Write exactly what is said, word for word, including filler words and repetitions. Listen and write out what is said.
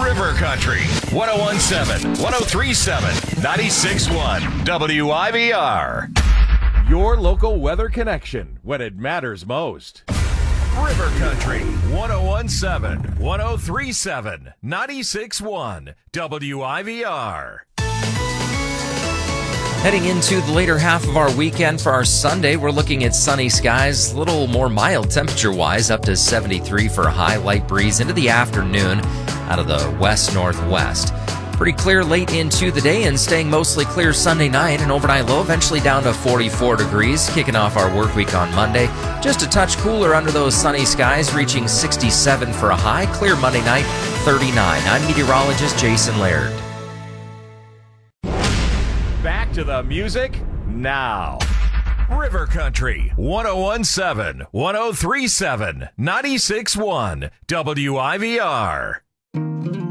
River Country, one oh one seven, one oh three seven, ninety-six one, W I V R. Your local weather connection when it matters most. River Country, one oh one seven, one oh three seven, ninety-six one, W I V R. Heading into the later half of our weekend for our Sunday, we're looking at sunny skies, a little more mild temperature-wise, up to seventy-three for a high, light breeze into the afternoon out of the west-northwest. Pretty clear late into the day and staying mostly clear Sunday night, an overnight low eventually down to forty-four degrees, kicking off our work week on Monday. Just a touch cooler under those sunny skies, reaching sixty-seven for a high, clear Monday night, thirty-nine. I'm meteorologist Jason Laird. Back to the music now. River Country, one oh one seven, one oh three seven, ninety-six one, W I V R.